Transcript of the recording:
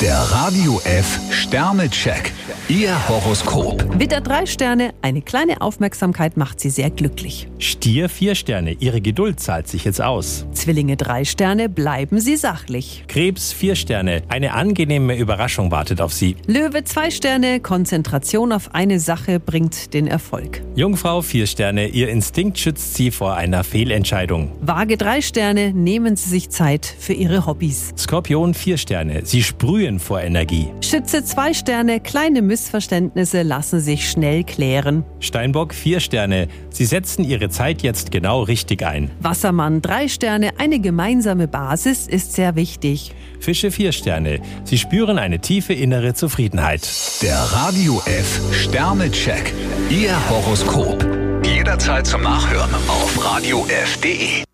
Der Radio F Sternecheck. Ihr Horoskop. Widder 3 Sterne, eine kleine Aufmerksamkeit macht Sie sehr glücklich. Stier 4 Sterne, Ihre Geduld zahlt sich jetzt aus. Zwillinge 3 Sterne, bleiben Sie sachlich. Krebs 4 Sterne, eine angenehme Überraschung wartet auf Sie. Löwe 2 Sterne, Konzentration auf eine Sache bringt den Erfolg. Jungfrau 4 Sterne, Ihr Instinkt schützt Sie vor einer Fehlentscheidung. Waage 3 Sterne, nehmen Sie sich Zeit für Ihre Hobbys. Skorpion 4 Sterne, Sie sprühen vor Energie. Schütze 2 Sterne, kleine Missverständnisse lassen sich schnell klären. Steinbock 4 Sterne, Sie setzen Ihre Zeit jetzt genau richtig ein. Wassermann 3 Sterne, eine gemeinsame Basis ist sehr wichtig. Fische 4 Sterne, Sie spüren eine tiefe innere Zufriedenheit. Der Radio F Sternecheck. Ihr Horoskop. Jederzeit zum Nachhören auf radiof.de.